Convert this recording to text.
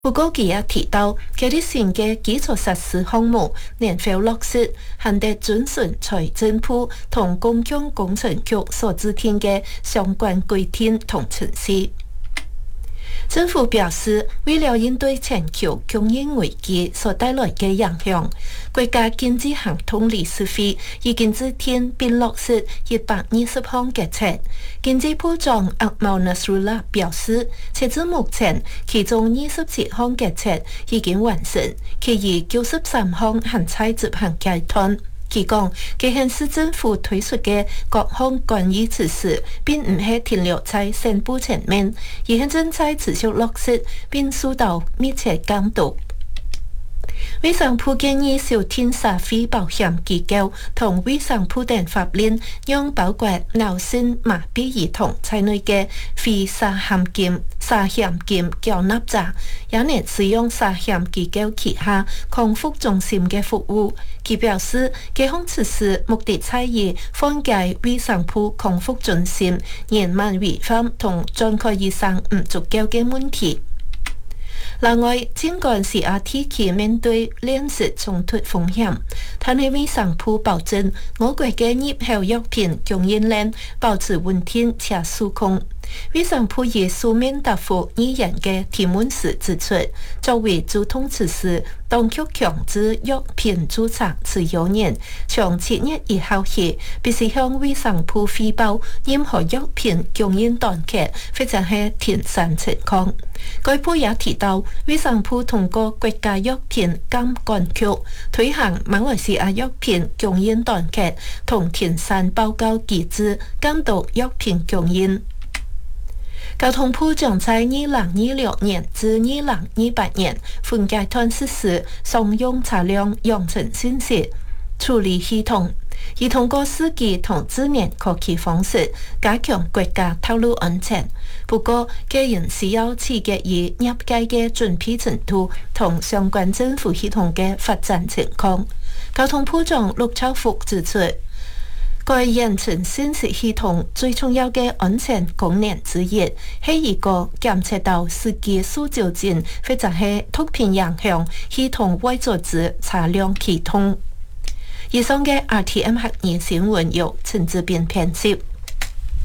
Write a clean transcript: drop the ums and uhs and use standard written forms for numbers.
不過佢也提到，佢啲新嘅基礎設施項目能否落實，還得遵循財政部同公共工程局所制定嘅相關規定同程序。政府表示，為了應對全球供應危機所帶來嘅影響，國家經濟行動理事會已經制定並落實120項決策。經濟部長阿茂納蘇拉表示，截至目前，其中27項決策已經完成，其餘93項還在執行階段。佢講，佢向市政府推出嘅各項關於措施，並唔係停留在宣布層面，而係正在持續落實並受到密切監督。衛生部建議小天社會保險機構同衛生部等法令，讓包括腦性麻痹兒童在內嘅非沙險金繳納者，也能使用沙險機構旗下康復中心嘅服務。佢表示，這項措施目的在於緩解衛生部康復中心人民違反同專科醫生唔足夠嘅問題。另外，儘管CRTK 面對糧食衝突風險，但係衛生部保證我國嘅入口藥品供應鏈保持穩定且受控。衛生部以書面答覆議員嘅提問時指出，作為主動措施，當局強制藥品註冊持有人從7月1號起，必須向衛生部匯報任何藥品供應斷缺或者係停產情況。該部也提到，衛生部通過國家藥品監管局推行馬來西亞藥品供應斷缺同停產報告機制，監督藥品供應。交通部將在2026年至2028年分階段實施商用車輛養成信息處理系統，以通過司機同智能科技方式加強國家道路安全。不過，個人需要取決於業界嘅準備程度同相關政府系統嘅發展情況。交通部長陸兆福指出，該養成信息系統最重要嘅安全功能之一，係一個監測到司機數酒精或者係毒品影響系統外組織車輛系統。以上嘅 RTM 客語新聞由陳志斌編輯。